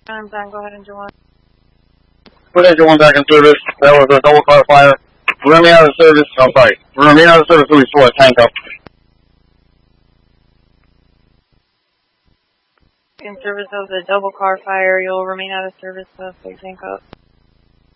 I'm done. Go ahead and do one. Put engine 1 back in service. That was a double car fire. We're running out of service. I'm sorry. We're running out of service so we saw a tank up. In service of the double car fire, you'll remain out of service of the tank up.